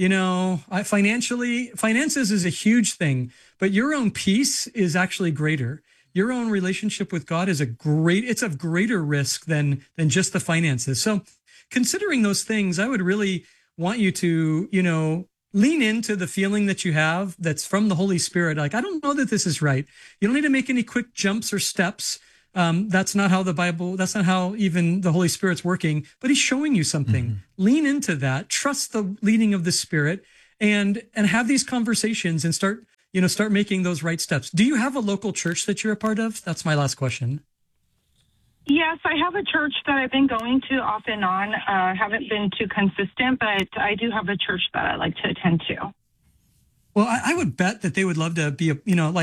finances is a huge thing, but your own peace is actually greater. Your own relationship with God is it's of greater risk than just the finances. So considering those things, I would really want you to, lean into the feeling that you have that's from the Holy Spirit. Like, I don't know that this is right. You don't need to make any quick jumps or steps. That's not how that's not how even the Holy Spirit's working, but he's showing you something. Mm-hmm. Lean into that, trust the leading of the Spirit, and have these conversations and start making those right steps. Do you have a local church that you're a part of? That's my last question. Yes, I have a church that I've been going to off and on. Haven't been too consistent, but I do have a church that I like to attend to. Well, I would bet that they would love to be,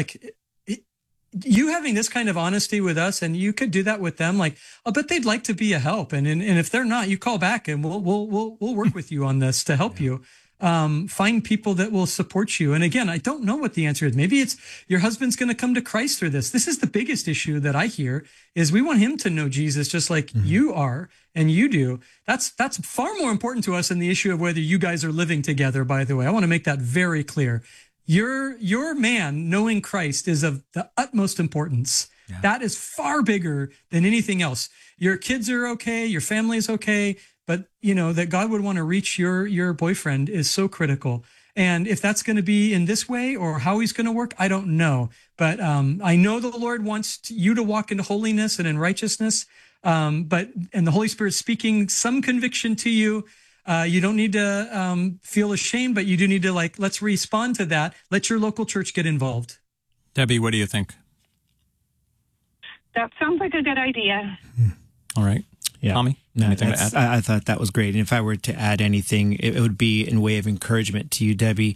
you having this kind of honesty with us, and you could do that with them. Like, I'll bet they'd like to be a help. And if they're not, you call back and we'll work with you on this to help you. Find people that will support you. And again, I don't know what the answer is. Maybe it's your husband's going to come to Christ through this. This is the biggest issue that I hear is we want him to know Jesus just like you are and you do. That's far more important to us than the issue of whether you guys are living together, by the way. I want to make that very clear. Your man knowing Christ is of the utmost importance. Yeah. That is far bigger than anything else. Your kids are okay. Your family is okay. But, that God would want to reach your boyfriend is so critical. And if that's going to be in this way or how he's going to work, I don't know. But I know the Lord wants you to walk into holiness and in righteousness. And the Holy Spirit speaking some conviction to you. You don't need to feel ashamed, but you do need to let's respond to that. Let your local church get involved. Debbie, what do you think? That sounds like a good idea. All right. Yeah. Tommy, anything to add? I thought that was great. And if I were to add anything, it would be in way of encouragement to you, Debbie.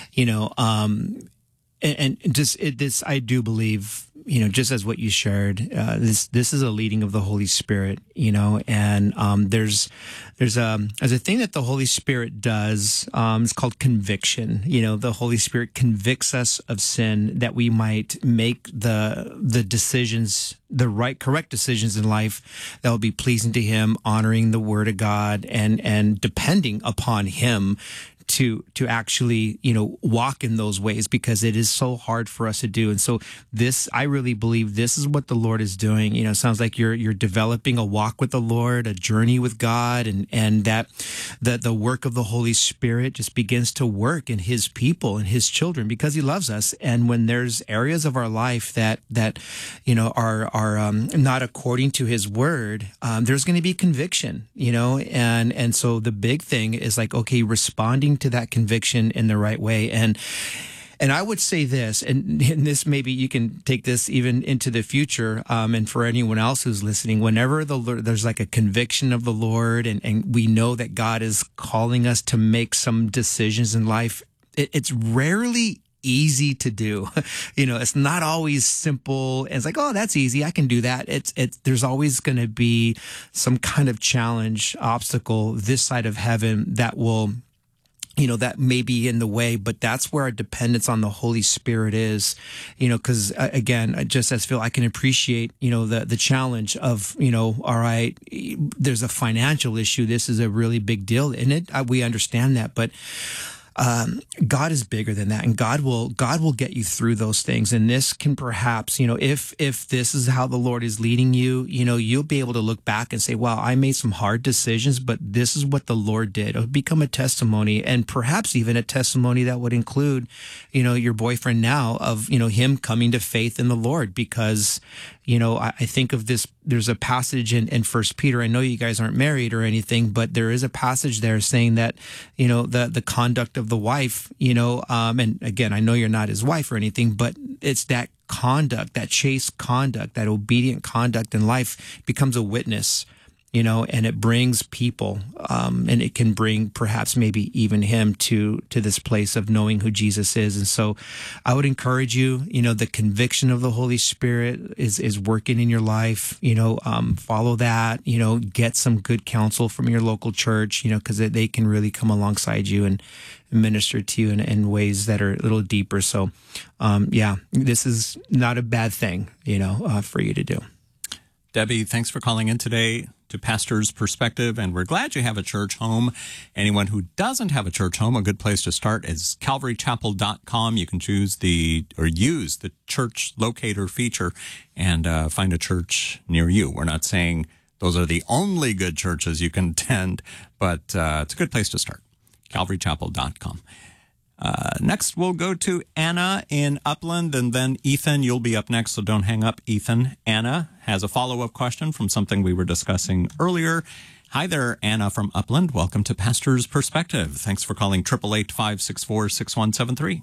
This, I do believe, just as what you shared, this is a leading of the Holy Spirit, and there's a thing that the Holy Spirit does. It's called conviction. The Holy Spirit convicts us of sin that we might make the decisions, correct decisions in life that will be pleasing to Him, honoring the Word of God, and depending upon Him to actually, walk in those ways, because it is so hard for us to do. And so I really believe this is what the Lord is doing. It sounds like you're developing a walk with the Lord, a journey with God, and that the work of the Holy Spirit just begins to work in His people and His children, because He loves us. And when there's areas of our life that are not according to His word, there's going to be conviction, and so the big thing is responding to that conviction in the right way. And I would say this, and this, maybe you can take this even into the future, and for anyone else who's listening, whenever there's a conviction of the Lord, and we know that God is calling us to make some decisions in life, it's rarely easy to do. It's not always simple. And it's oh, that's easy, I can do that. There's always going to be some kind of challenge, obstacle this side of heaven that will, that may be in the way, but that's where our dependence on the Holy Spirit is, because again, just as Phil, I can appreciate, the challenge of, all right, there's a financial issue. This is a really big deal in it. We understand that, but God is bigger than that, and God will get you through those things. And this can perhaps, if this is how the Lord is leading you, you'll be able to look back and say, wow, I made some hard decisions, but this is what the Lord did. It'll become a testimony, and perhaps even a testimony that would include, your boyfriend now, of, him coming to faith in the Lord, because, I think of this, there's a passage in 1 Peter. I know you guys aren't married or anything, but there is a passage there saying that, the conduct of the wife, and again, I know you're not his wife or anything, but it's that conduct, that chaste conduct, that obedient conduct in life becomes a witness and it brings people, and it can bring perhaps maybe even him to this place of knowing who Jesus is. And so I would encourage you, the conviction of the Holy Spirit is working in your life, follow that, get some good counsel from your local church, because they can really come alongside you and minister to you in ways that are a little deeper. So, this is not a bad thing, for you to do. Debbie, thanks for calling in today to Pastor's Perspective, and we're glad you have a church home. Anyone who doesn't have a church home, a good place to start is calvarychapel.com. You can use the church locator feature and find a church near you. We're not saying those are the only good churches you can attend, but it's a good place to start, calvarychapel.com. Next, we'll go to Anna in Upland, and then Ethan, you'll be up next, so don't hang up, Ethan. Anna has a follow-up question from something we were discussing earlier. Hi there, Anna from Upland. Welcome to Pastor's Perspective. Thanks for calling 888-564-6173.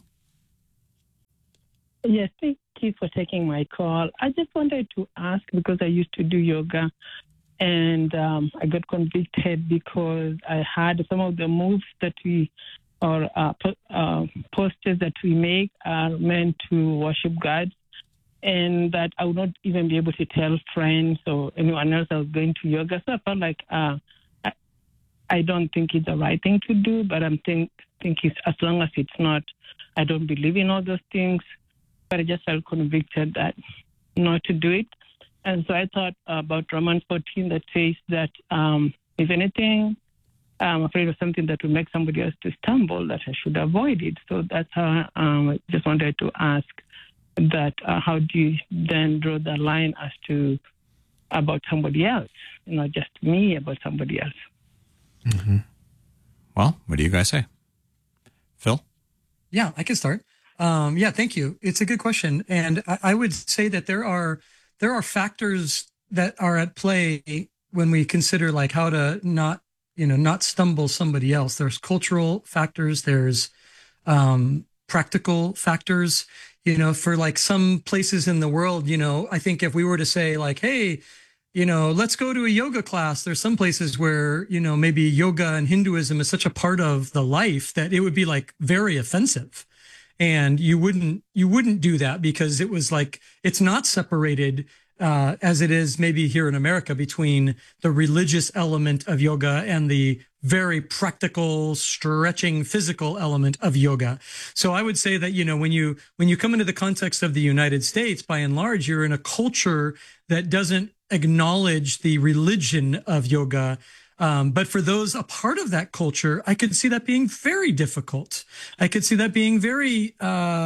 Yes, thank you for taking my call. I just wanted to ask, because I used to do yoga, and I got convicted because I had some of the moves that we or postures that we make are meant to worship God, and that I would not even be able to tell friends or anyone else I was going to yoga. So I felt like I don't think it's the right thing to do, but I'm think it's, as long as it's not, I don't believe in all those things, but I just felt convicted that not to do it. And so I thought about Romans 14 that says that if anything, I'm afraid of something that will make somebody else to stumble, that I should avoid it. So that's how I just wanted to ask that how do you then draw the line as to about somebody else, not just me, about somebody else. Mm-hmm. Well, what do you guys say? Phil? Yeah, I can start. Thank you. It's a good question. And I would say that there are factors that are at play when we consider like how to not stumble somebody else. There's cultural factors. There's practical factors, for like some places in the world, I think if we were to say like, hey, let's go to a yoga class. There's some places where, maybe yoga and Hinduism is such a part of the life that it would be like very offensive. And you wouldn't do that because it was like, it's not separated as it is maybe here in America between the religious element of yoga and the very practical, stretching, physical element of yoga. So I would say that, when you come into the context of the United States, by and large, you're in a culture that doesn't acknowledge the religion of yoga. But for those a part of that culture, I could see that being very difficult. I could see that being very,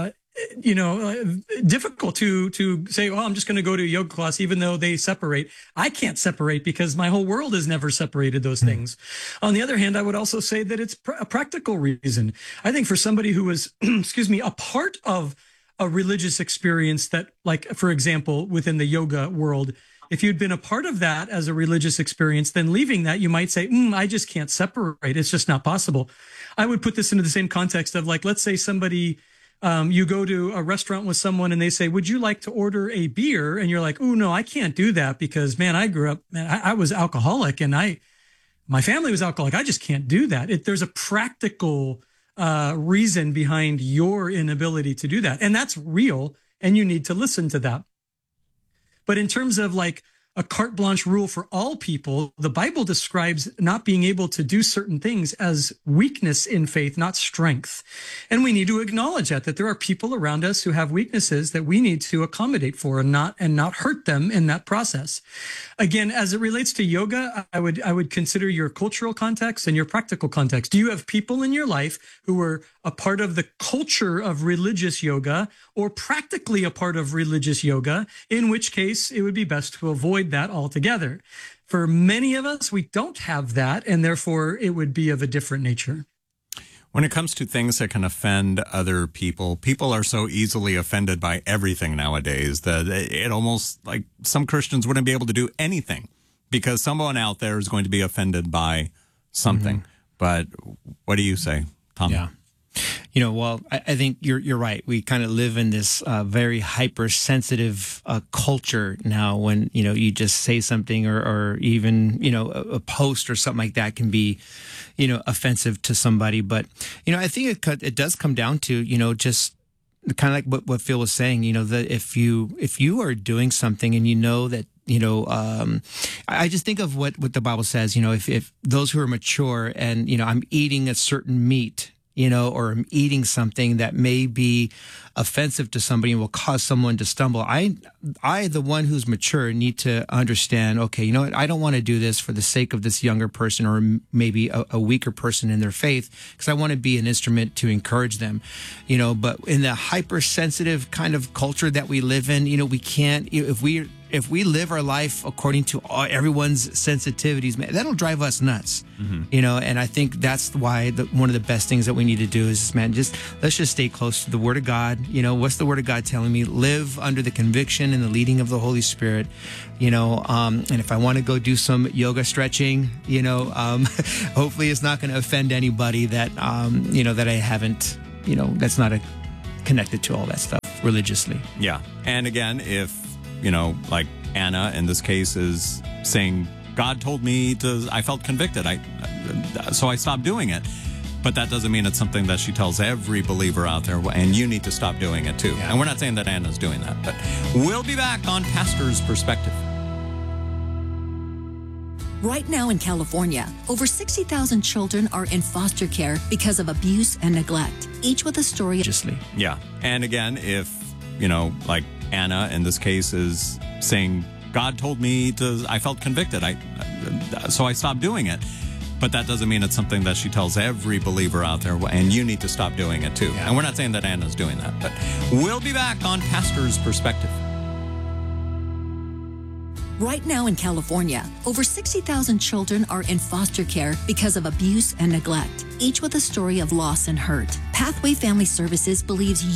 difficult to say, I'm just going to go to a yoga class, even though they separate. I can't separate because my whole world has never separated those things. On the other hand, I would also say that it's a practical reason. I think for somebody who was, a part of a religious experience that, like, for example, within the yoga world, if you'd been a part of that as a religious experience, then leaving that, you might say, I just can't separate. It's just not possible. I would put this into the same context of, like, let's say somebody, you go to a restaurant with someone and they say, would you like to order a beer? And you're like, oh, no, I can't do that because, man, I grew up, I was alcoholic and my family was alcoholic. I just can't do that. There's a practical reason behind your inability to do that. And that's real. And you need to listen to that. But in terms of like a carte blanche rule for all people, the Bible describes not being able to do certain things as weakness in faith, not strength. And we need to acknowledge that there are people around us who have weaknesses that we need to accommodate for and not hurt them in that process. Again, as it relates to yoga, I would consider your cultural context and your practical context. Do you have people in your life who are a part of the culture of religious yoga or practically a part of religious yoga, in which case it would be best to avoid that altogether. For many of us, we don't have that, and therefore it would be of a different nature. When it comes to things that can offend other people, people are so easily offended by everything nowadays that it almost, like, some Christians wouldn't be able to do anything because someone out there is going to be offended by something. Mm-hmm. But what do you say, Tom? Yeah. I think you're right. We kind of live in this very hypersensitive culture now. When you just say something, or even a post or something like that can be offensive to somebody. But I think it does come down to just kind of like what Phil was saying. That if you are doing something and that. I just think of what the Bible says. If those who are mature and I'm eating a certain meat. Or I'm eating something that may be offensive to somebody and will cause someone to stumble. I, the one who's mature, need to understand, okay, what? I don't want to do this for the sake of this younger person or maybe a weaker person in their faith, because I want to be an instrument to encourage them, but in the hypersensitive kind of culture that we live in, we can't, if we live our life according to everyone's sensitivities, man, that'll drive us nuts. And I think that's why one of the best things that we need to do is, let's just stay close to the Word of God. What's the Word of God telling me? Live under the conviction and the leading of the Holy Spirit. And if I want to go do some yoga stretching, hopefully it's not going to offend anybody that, that I haven't, that's not connected to all that stuff religiously. Yeah. And again, if, like Anna in this case is saying, God told me I felt convicted. So I stopped doing it. But that doesn't mean it's something that she tells every believer out there, and you need to stop doing it too. Yeah. And we're not saying that Anna's doing that, but we'll be back on Pastor's Perspective. Right now in California, over 60,000 children are in foster care because of abuse and neglect, each with a story. Yeah. And again, if, like Anna in this case is saying, God told me I felt convicted. So I stopped doing it. But that doesn't mean it's something that she tells every believer out there, and you need to stop doing it too. Yeah. And we're not saying that Anna's doing that, but we'll be back on Pastor's Perspective. Right now in California, over 60,000 children are in foster care because of abuse and neglect, each with a story of loss and hurt. Pathway Family Services believes